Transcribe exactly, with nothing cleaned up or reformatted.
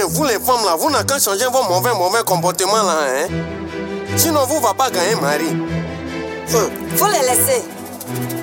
vous les femmes là, vous n'avez qu'à changer vos mauvais, mauvais comportements là, hein. Sinon, vous ne va pas gagner mari. Hum, faut les laisser.